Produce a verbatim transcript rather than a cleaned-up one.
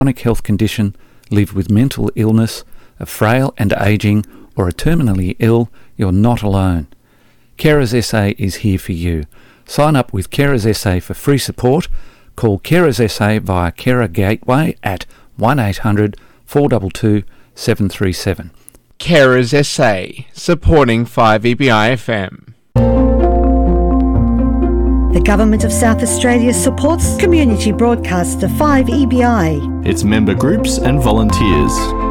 chronic health condition, live with mental illness, are frail and ageing, or are terminally ill, you're not alone. Carers S A is here for you. Sign up with Carers S A for free support. Call Carers S A via Carer Gateway at one eight hundred four two two seven three seven. Carers S A, supporting five E B I F M. The Government of South Australia supports community broadcaster five E B I. Its member groups and volunteers.